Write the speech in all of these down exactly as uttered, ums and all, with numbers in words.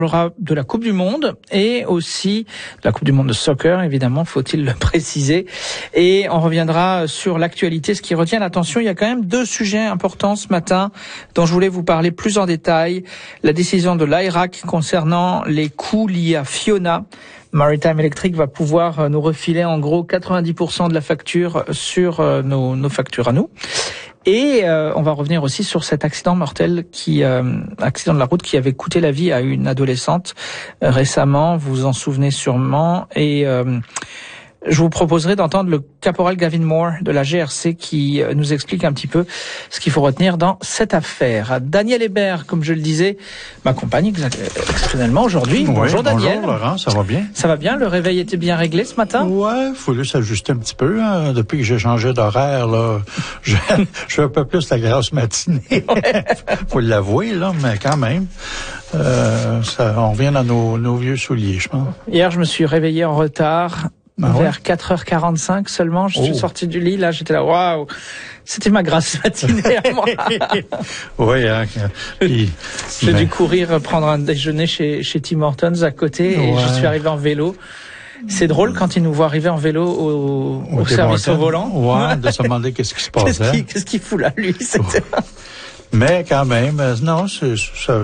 On parlera de la Coupe du Monde et aussi de la Coupe du Monde de soccer, évidemment, faut-il le préciser. Et on reviendra sur l'actualité, ce qui retient l'attention. Il y a quand même deux sujets importants ce matin dont je voulais vous parler plus en détail. La décision de l'A R A C concernant les coûts liés à Fiona. Maritime Electric va pouvoir nous refiler en gros quatre-vingt-dix pour cent de la facture sur nos, nos factures à nous. Et euh, on va revenir aussi sur cet accident mortel, qui euh, accident de la route qui avait coûté la vie à une adolescente euh, récemment, vous vous en souvenez sûrement. Et euh, je vous proposerai d'entendre le caporal Gavin Moore de la G R C qui nous explique un petit peu ce qu'il faut retenir dans cette affaire. Daniel Hébert, comme je le disais, m'accompagne exceptionnellement aujourd'hui. Oui, bonjour Daniel. Bonjour Laurent, ça va bien? Ça va bien, le réveil était bien réglé ce matin? Ouais, il faut juste s'ajuster un petit peu. Hein. Depuis que j'ai changé d'horaire, là, je, je fais un peu plus la grasse matinée. Ouais. Faut l'avouer, là, mais quand même. Euh, ça, on revient dans nos, nos vieux souliers, je pense. Hier, je me suis réveillé en retard. Ah vers ouais? quatre heures quarante-cinq seulement, je suis oh. sorti du lit, là, j'étais là, waouh, c'était ma grasse matinée à moi. Oui, hein. Puis, j'ai mais... dû courir prendre un déjeuner chez, chez Tim Hortons à côté et ouais. je suis arrivé en vélo. C'est drôle quand ils nous voient arriver en vélo au, au service au volant. Ouais, de se demander qu'est-ce qui se passait. Qu'est-ce qu'il, qu'est-ce qu'il fout là, lui? C'était... Mais quand même, non, c'est, ça,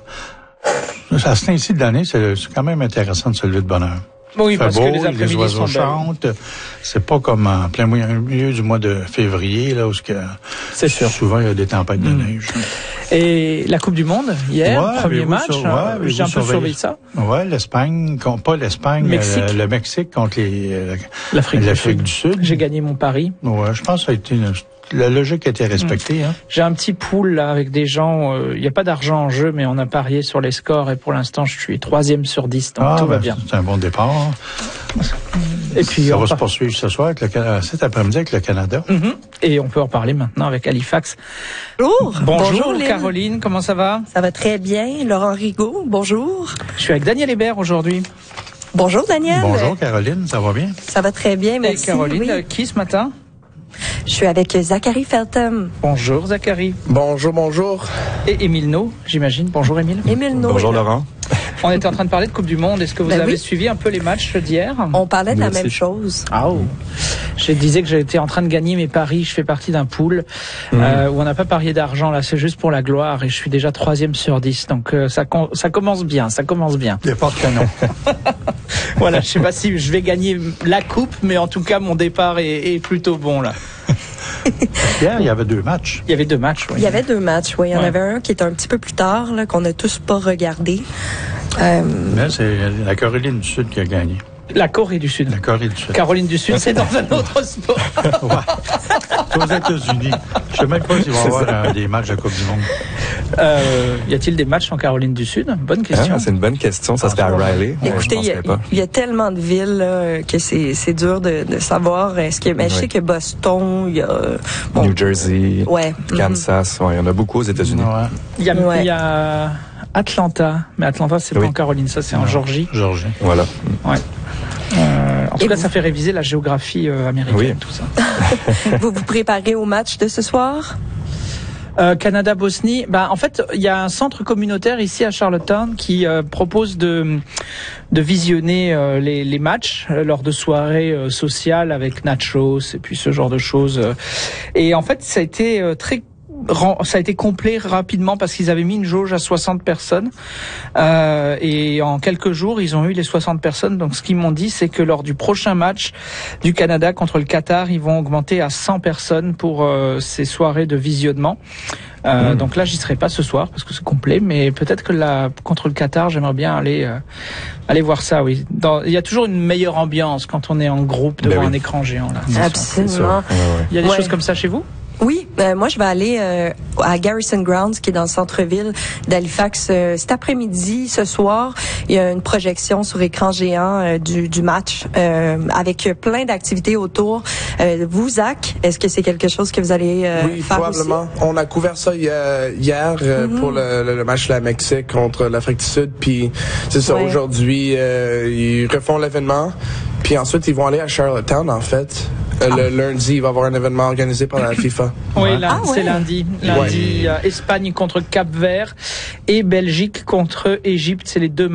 ça, à ce temps-ci de l'année, c'est, c'est quand même intéressant de se lever de bonne heure. Oui, parce beau, que les après-midi les oiseaux sont chantent. C'est pas comme en plein milieu du mois de février, là, où que c'est sûr. Souvent il y a des tempêtes de mmh. neige. Et la Coupe du Monde, hier, ouais, premier match, sur, ouais, j'ai un peu surveillé ça. Ouais, l'Espagne, pas l'Espagne, Mexique. Le, le Mexique contre les, l'Afrique, l'Afrique du, du Sud. J'ai gagné mon pari. Ouais, je pense que ça a été une, la logique a été respectée. Mmh. Hein. J'ai un petit pool là avec des gens. Il euh, n'y a pas d'argent en jeu, mais on a parié sur les scores et pour l'instant, je suis troisième sur dix, donc ah, tout ben, va bien. C'est un bon départ. Et puis ça on va par... se poursuivre ce soir, avec le, cet après-midi avec le Canada. Mmh. Et on peut en parler maintenant avec Halifax. Bonjour. Bonjour, bonjour Caroline, comment ça va? Ça va très bien. Laurent Rigaud, bonjour. Je suis avec Daniel Hébert aujourd'hui. Bonjour Daniel. Bonjour Caroline, ça va bien? Ça va très bien, merci. Et Caroline, oui. qui ce matin? Je suis avec Zachary Feltham. Bonjour Zachary. Bonjour, bonjour. Et Émile No, j'imagine. Bonjour Émile. Émile No. Bonjour Laurent. On était en train de parler de Coupe du Monde. Est-ce que vous ben avez oui. suivi un peu les matchs d'hier? On parlait de Nous la aussi. même chose. Ah oh. Je disais que j'étais en train de gagner mes paris. Je fais partie d'un pool mmh. euh, où on n'a pas parié d'argent. Là, c'est juste pour la gloire. Et je suis déjà troisième sur dix. Donc euh, ça, ça commence bien. Ça commence bien. Départ de canon. Voilà. Je sais pas si je vais gagner la coupe, mais en tout cas, mon départ est, est plutôt bon là. Hier, il y avait deux matchs. Il y avait deux matchs, oui. Il y avait deux matchs, oui. Il y en ouais. avait un qui était un petit peu plus tard, là, qu'on n'a tous pas regardé. Euh... Mais c'est la Caroline du Sud qui a gagné. La Corée du Sud. La Corée du Sud. Caroline du Sud, c'est dans un autre sport. Ouais. Aux États-Unis. Je sais même pas s'il va y avoir euh, des matchs de Coupe du Monde. Euh, y a-t-il des matchs en Caroline du Sud? Bonne question. Ah, c'est une bonne question. Ça ah, se fait à Riley. Écoutez, il y, y a tellement de villes là, que c'est, c'est dur de, de savoir. Est-ce que, ben, oui. Je sais que Boston, il y a bon, New Jersey, ouais. Kansas. Il ouais, y en a beaucoup aux États-Unis. Il ouais. y, ouais. y a Atlanta, mais Atlanta c'est oui. pas en Caroline, ça c'est non. en Georgie. Georgie. Voilà. Ouais. Euh, en tout Et cas, vous... ça fait réviser la géographie euh, américaine, oui. tout ça. Vous vous préparez au match de ce soir? Euh, Canada-Bosnie. Ben, en fait, il y a un centre communautaire ici à Charlottetown qui euh, propose de de visionner euh, les, les matchs euh, lors de soirées euh, sociales avec nachos et puis ce genre de choses. Et en fait, ça a été euh, très ça a été complet rapidement parce qu'ils avaient mis une jauge à soixante personnes euh, et en quelques jours ils ont eu les soixante personnes. Donc ce qu'ils m'ont dit, c'est que lors du prochain match du Canada contre le Qatar, ils vont augmenter à cent personnes pour euh, ces soirées de visionnement. Euh, mmh. Donc là, j'y serai pas ce soir parce que c'est complet, mais peut-être que là, contre le Qatar, j'aimerais bien aller euh, aller voir ça. Oui, Dans, il y a toujours une meilleure ambiance quand on est en groupe devant ben oui. un écran géant. Là. Absolument. Ouais, ouais. Il y a des ouais. choses comme ça chez vous? Oui, euh, moi je vais aller euh, à Garrison Grounds qui est dans le centre-ville d'Halifax euh, cet après-midi, ce soir. Il y a une projection sur écran géant euh, du, du match euh, avec plein d'activités autour. Euh, vous, Zach, est-ce que c'est quelque chose que vous allez euh, oui, faire probablement. aussi? On a couvert ça hier, hier euh, mm-hmm. pour le, le, le match de la Mexique contre l'Afrique du Sud. Puis c'est ça, ouais. aujourd'hui, euh, ils refont l'événement. Puis ensuite, ils vont aller à Charlottetown, en fait. Euh, le lundi, il va y avoir un événement organisé par la FIFA. Oui, Ouais. lundi, Ah, ouais. c'est lundi. Lundi, Ouais. euh, Espagne contre Cap-Vert et Belgique contre Égypte. C'est les deux